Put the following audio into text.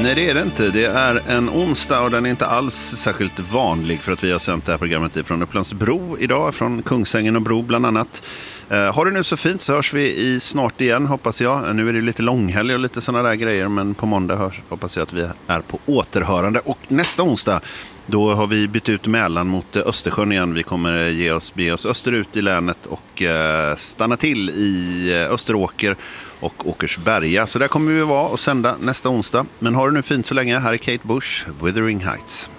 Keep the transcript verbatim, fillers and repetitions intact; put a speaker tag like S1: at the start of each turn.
S1: Nej, det är det inte. Det är en onsdag och den är inte alls särskilt vanlig för att vi har sänt det här programmet ifrån Upplandsbro idag, från Kungsängen och Bro bland annat. Eh, har det nu så fint så hörs vi i snart igen, hoppas jag. Nu är det lite långhelg och lite sådana där grejer, men på måndag hörs, hoppas jag att vi är på återhörande. Och nästa onsdag, då har vi bytt ut Mälaren mot Östersjön igen. Vi kommer ge oss, bege oss österut i länet och eh, stanna till i Österåker och Åkersberga. Så där kommer vi vara och sända nästa onsdag. Men har du nu fint så länge, här är Kate Bush, Wuthering Heights.